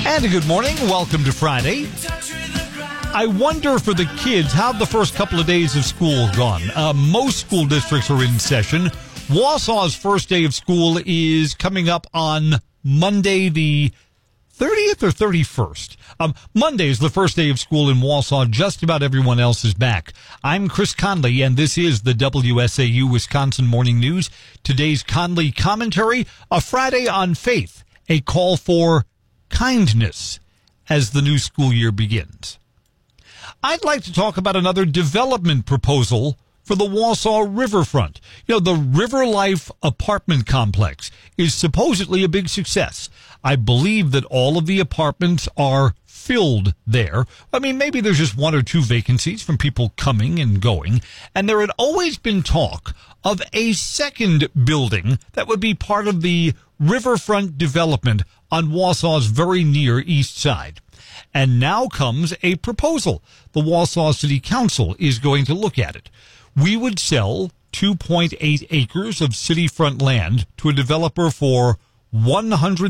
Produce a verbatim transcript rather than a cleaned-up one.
And a good morning. Welcome to Friday. I wonder for the kids how the first couple of days of school gone. Uh, most school districts are in session. Wausau's first day of school is coming up on Monday the thirtieth or thirty-first. Um, Monday is the first day of school in Wausau. Just about everyone else is back. I'm Chris Conley, and this is the W S A U Wisconsin Morning News. Today's Conley commentary, a Friday on faith, a call for kindness as the new school year begins. I'd like to talk about another development proposal for the Wausau riverfront. You know, the River Life apartment complex is supposedly a big success. I believe that all of the apartments are filled there. I mean, maybe there's just one or two vacancies from people coming and going. And there had always been talk of a second building that would be part of the riverfront development on Wausau's very near east side. And now comes a proposal. The Wausau City Council is going to look at it. We would sell two point eight acres of city front land to a developer for one hundred